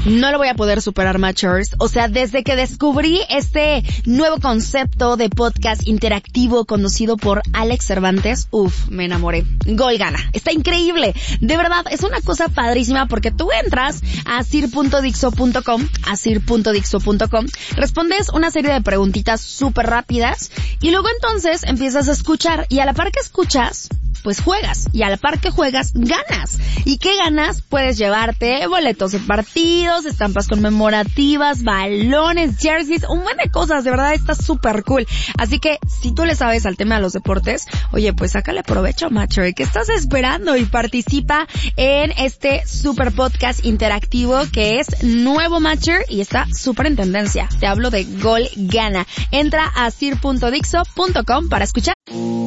No lo voy a poder superar, Matchers. O sea, desde que descubrí este nuevo concepto de podcast interactivo conducido por Alex Cervantes, me enamoré. Gol gana. Está increíble. De verdad, es una cosa padrísima porque tú entras a sir.dixo.com, respondes una serie de preguntitas súper rápidas y luego entonces empiezas a escuchar y a la par que escuchas, pues juegas, y a la par que juegas, ganas. ¿Y qué ganas? Puedes llevarte boletos de partidos, estampas conmemorativas, balones, jerseys, un buen de cosas, de verdad está súper cool. Así que, si tú le sabes al tema de los deportes, oye, pues sácale provecho, Matcher. ¿Qué estás esperando? Y participa en este super podcast interactivo que es nuevo, Matcher, y está súper en tendencia. Te hablo de Gol Gana. Entra a sir.dixo.com para escuchar.